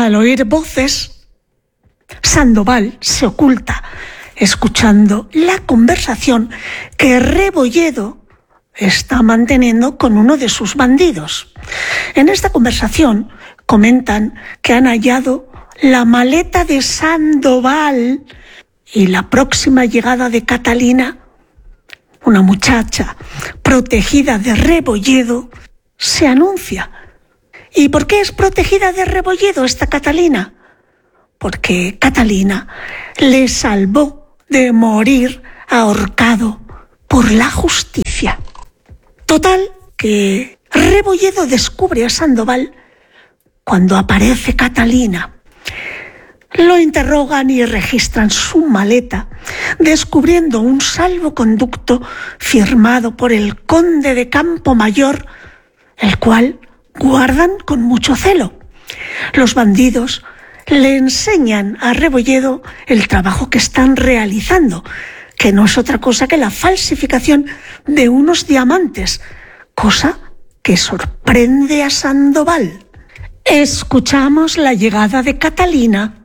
Al oír voces, Sandoval se oculta, escuchando la conversación que Rebolledo está manteniendo con uno de sus bandidos. En esta conversación comentan que han hallado la maleta de Sandoval y la próxima llegada de Catalina, una muchacha protegida de Rebolledo, se anuncia. ¿Y por qué es protegida de Rebolledo esta Catalina? Porque Catalina le salvó de morir ahorcado por la justicia. Total, que Rebolledo descubre a Sandoval cuando aparece Catalina. Lo interrogan y registran su maleta, descubriendo un salvoconducto firmado por el conde de Campomayor, el cual guardan con mucho celo. Los bandidos le enseñan a Rebolledo el trabajo que están realizando, que no es otra cosa que la falsificación de unos diamantes, cosa que sorprende a Sandoval. Escuchamos la llegada de Catalina.